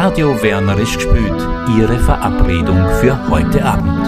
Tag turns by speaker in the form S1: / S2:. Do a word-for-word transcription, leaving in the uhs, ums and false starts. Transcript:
S1: Radio Wernerisch gespült, Ihre Verabredung für heute Abend.